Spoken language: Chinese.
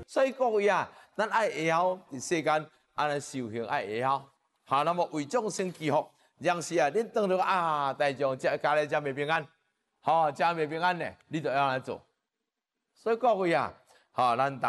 所以各位啊，咱爱会晓伫世间安尼修行爱会晓。好，那么为众生祈福，让是啊，恁当到啊，大众家里才袂平安，好，家袂平安呢，你就要安尼做。所以各位啊，好，咱。